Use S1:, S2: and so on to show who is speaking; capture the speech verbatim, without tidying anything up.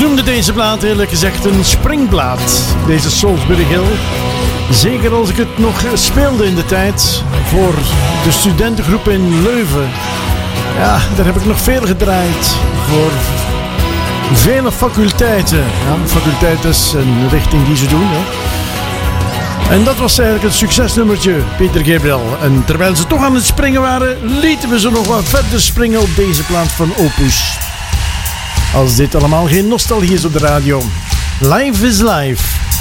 S1: noemde deze plaat eerlijk gezegd een springplaat. Deze Salisbury Hill. Zeker als ik het nog speelde in de tijd voor de studentengroep in Leuven. Ja, daar heb ik nog veel gedraaid. Voor vele faculteiten. Ja, faculteit is een richting die ze doen. Hè. En dat was eigenlijk het succesnummertje, Peter Gabriel. En terwijl ze toch aan het springen waren, lieten we ze nog wat verder springen op deze plaat van Opus. Als dit allemaal geen nostalgie is op de radio. Life is life.